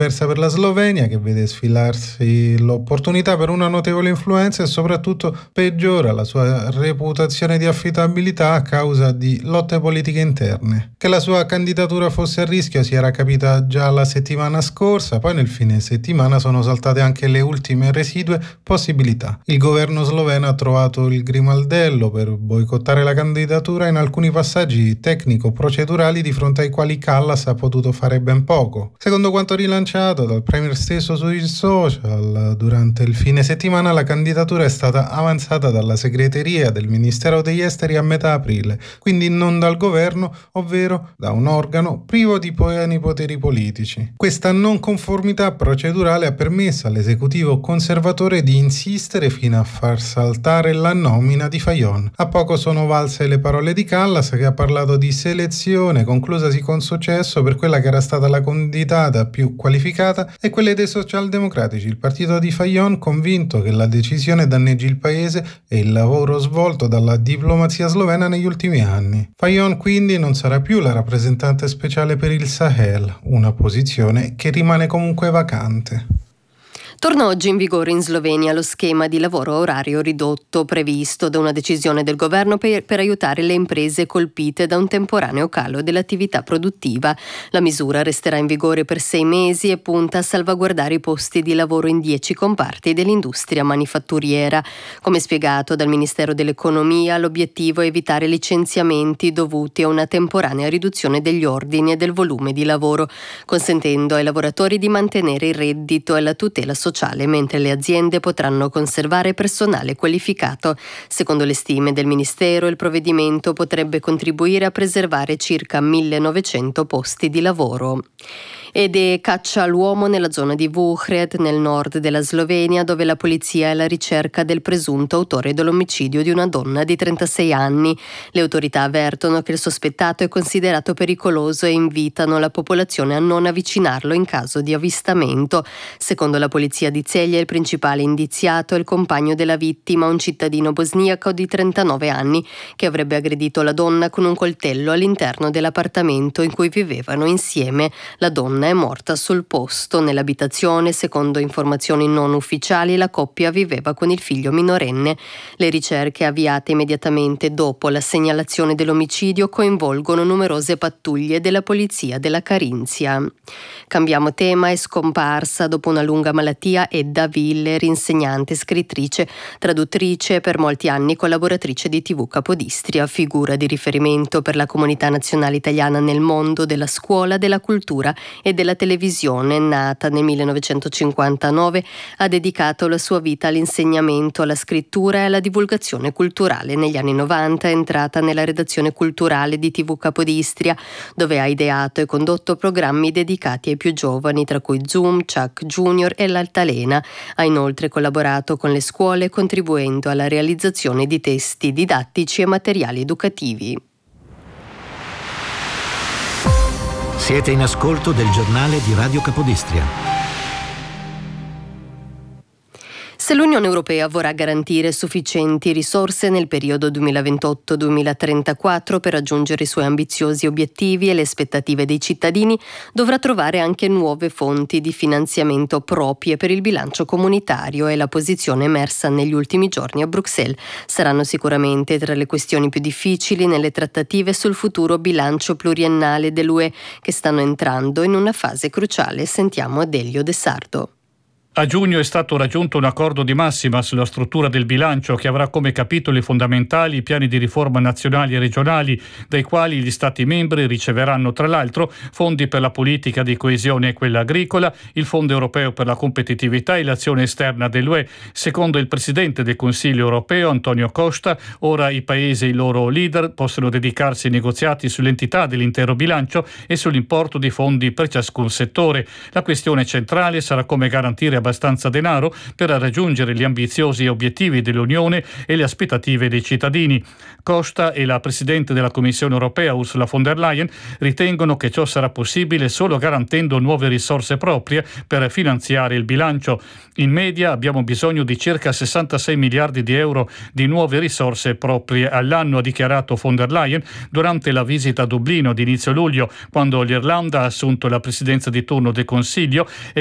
persa per la Slovenia, che vede sfilarsi l'opportunità per una notevole influenza e soprattutto peggiora la sua reputazione di affidabilità a causa di lotte politiche interne. Che la sua candidatura fosse a rischio si era capita già la settimana scorsa, poi nel fine settimana sono saltate anche le ultime residue possibilità. Il governo sloveno ha trovato il grimaldello per boicottare la candidatura in alcuni passaggi tecnico-procedurali di fronte ai quali Kallas ha potuto fare ben poco. Secondo quanto rilanciato dal premier stesso sui social, durante il fine settimana la candidatura è stata avanzata dalla segreteria del Ministero degli Esteri a metà aprile, quindi non dal governo, ovvero da un organo privo di pieni poteri politici. Questa non conformità procedurale ha permesso all'esecutivo conservatore di insistere fino a far saltare la nomina di Fajon. A poco sono valse le parole di Kallas, che ha parlato di selezione conclusasi con successo per quella che era stata la candidata più qualificata e quelle dei socialdemocratici, il partito di Fajon, convinto che la decisione danneggi il paese e il lavoro svolto dalla diplomazia slovena negli ultimi anni. Fajon quindi non sarà più la rappresentante speciale per il Sahel, una posizione che rimane comunque vacante. Torna oggi in vigore in Slovenia lo schema di lavoro a orario ridotto previsto da una decisione del governo per aiutare le imprese colpite da un temporaneo calo dell'attività produttiva. La misura resterà in vigore per 6 mesi e punta a salvaguardare i posti di lavoro in 10 comparti dell'industria manifatturiera. Come spiegato dal Ministero dell'Economia, l'obiettivo è evitare licenziamenti dovuti a una temporanea riduzione degli ordini e del volume di lavoro, consentendo ai lavoratori di mantenere il reddito e la tutela sociale, mentre le aziende potranno conservare personale qualificato. Secondo le stime del Ministero, il provvedimento potrebbe contribuire a preservare circa 1.900 posti di lavoro. Ed è caccia all'uomo nella zona di Vuhred, nel nord della Slovenia, dove la polizia è alla ricerca del presunto autore dell'omicidio di una donna di 36 anni. Le autorità avvertono che il sospettato è considerato pericoloso e invitano la popolazione a non avvicinarlo in caso di avvistamento. Secondo la polizia di Celje, il principale indiziato è il compagno della vittima, un cittadino bosniaco di 39 anni, che avrebbe aggredito la donna con un coltello all'interno dell'appartamento in cui vivevano insieme. La donna è morta sul posto. Nell'abitazione, secondo informazioni non ufficiali, la coppia viveva con il figlio minorenne. Le ricerche avviate immediatamente dopo la segnalazione dell'omicidio coinvolgono numerose pattuglie della polizia della Carinzia. Cambiamo tema. È scomparsa dopo una lunga malattia Edda Willer, insegnante, scrittrice, traduttrice e per molti anni collaboratrice di TV Capodistria, figura di riferimento per la comunità nazionale italiana nel mondo della scuola, della cultura e della televisione. Nata nel 1959, ha dedicato la sua vita all'insegnamento, alla scrittura e alla divulgazione culturale. Negli anni 90 è entrata nella redazione culturale di TV Capodistria, dove ha ideato e condotto programmi dedicati ai più giovani, tra cui Zoom, Chuck Junior e l'Altalena. Ha inoltre collaborato con le scuole, contribuendo alla realizzazione di testi didattici e materiali educativi. Siete in ascolto del giornale di Radio Capodistria. Se l'Unione Europea vorrà garantire sufficienti risorse nel periodo 2028-2034 per raggiungere i suoi ambiziosi obiettivi e le aspettative dei cittadini, dovrà trovare anche nuove fonti di finanziamento proprie per il bilancio comunitario, e la posizione emersa negli ultimi giorni a Bruxelles saranno sicuramente tra le questioni più difficili nelle trattative sul futuro bilancio pluriennale dell'UE, che stanno entrando in una fase cruciale. Sentiamo Adelio De Sardo. A giugno è stato raggiunto un accordo di massima sulla struttura del bilancio, che avrà come capitoli fondamentali i piani di riforma nazionali e regionali, dai quali gli Stati membri riceveranno tra l'altro fondi per la politica di coesione e quella agricola, il Fondo europeo per la competitività e l'azione esterna dell'UE. Secondo il Presidente del Consiglio europeo, Antonio Costa, ora i paesi e i loro leader possono dedicarsi ai negoziati sull'entità dell'intero bilancio e sull'importo di fondi per ciascun settore. La questione centrale sarà come garantire abbastanza denaro per raggiungere gli ambiziosi obiettivi dell'Unione e le aspettative dei cittadini. Costa e la Presidente della Commissione europea Ursula von der Leyen ritengono che ciò sarà possibile solo garantendo nuove risorse proprie per finanziare il bilancio. In media abbiamo bisogno di circa 66 miliardi di euro di nuove risorse proprie all'anno, ha dichiarato von der Leyen durante la visita a Dublino di inizio luglio, quando l'Irlanda ha assunto la presidenza di turno del Consiglio